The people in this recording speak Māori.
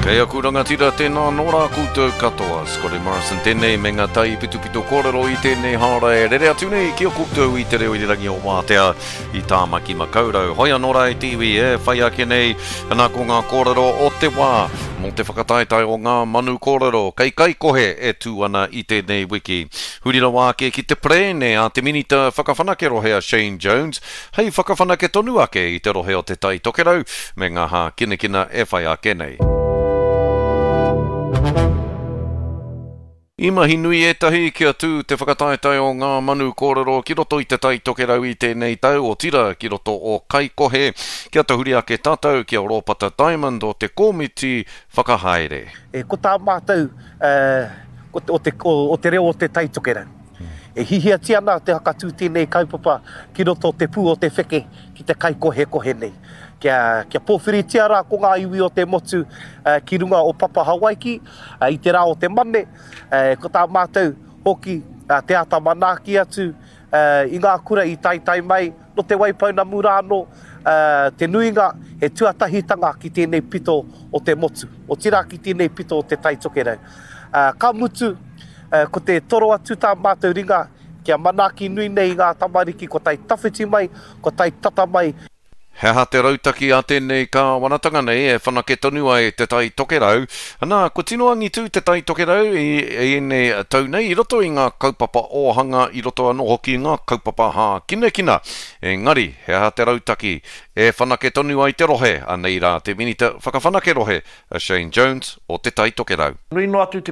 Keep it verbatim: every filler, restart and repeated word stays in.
Kei aku rangatira tēnā nora koutou katoa. Scotty Morrison tēnei me ngā tai pitupito kōrero i tēnei hara e rere atu nei ki o koutou i te reo i rangi o Mātea i tāmaki makaurau. Hoia nora i tiwi e whai ake nei ana ko ngā kōrero o te wā. Mō te whakataetai o ngā manu kōrero, kei kai kohe e tū ana i tēnei wiki. Hurira wāke ki te prene a te minita whakawhanake rohea Shane Jones. Hei whakawhanake tonu ake i te rohe o te tai tokerau, me ngā hā kinekina e whai ake nei. I mahi nui etahi kia tū te whakataetai o ngā manu kōrero ki roto i te tai tokerau i tēnei tau o tira ki roto o kai kohe kia te huri ake tātou ki a Rōpata Diamond o te komiti whakahaere. E ko tā mātou uh, o, te, o, te, o, o te reo o te tai tokerau. Hmm. E hihia tiana te hakatū tēnei kaupapa ki roto o te pū o te wheke ki te kai kohe kohe nei. Kia, kia pōwhiri tiara ko ngā iwi o te motu uh, ki runga o Papa Hawaiki uh, i te rā o te mane. Uh, ko tā mātou hoki uh, te ata manaki atu uh, i ngā kura i tai tai mai no te waipauna murano uh, te nuinga he tuatahitanga ki tēnei pito o te motu. O tira ki tēnei pito o te tai tokerau. Uh, ka mutu uh, ko te toro atu tā mātou ringa kia manaki nui nei ngā tamariki ko tai tawhiti mai, ko tai tata mai. He ha te rautaki a tēnei ka wanatanga nei e whanake tonua e te tai tokerau. Ana, ko tino angi tū te tai tokerau i, i nei tau nei i roto i ngā kaupapa ohanga i roto anō hoki i ngā kaupapa hā kinekina. Engari, he ha te rautaki e whanake tonua i te rohe a nei rā te minita whakawhanake rohe a Shane Jones o te tai tokerau. Nui no atu te